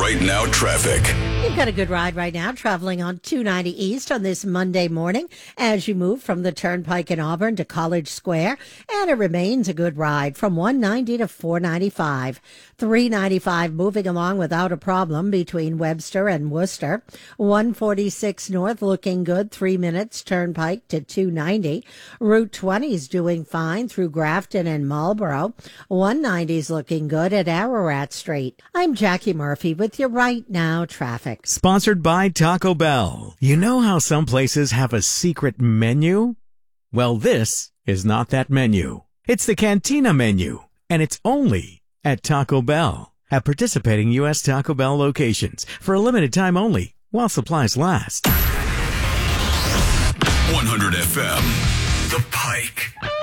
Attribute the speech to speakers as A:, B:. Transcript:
A: Right Now traffic.
B: You've got a good ride right now, traveling on 290 East on this Monday morning as you move from the Turnpike in Auburn to College Square. And it remains a good ride from 190 to 495. 395 moving along without a problem between Webster and Worcester. 146 North looking good, 3 minutes, Turnpike to 290. Route 20 is doing fine through Grafton and Marlboro. 190 is looking good at Ararat Street. I'm Jackie Murphy with your Right Now traffic.
C: Sponsored by Taco Bell. You know how some places have a secret menu? Well, this is not that menu. It's the Cantina menu, and it's only at Taco Bell. At participating U.S. Taco Bell locations for a limited time only while supplies last.
A: 100 FM, The Pike.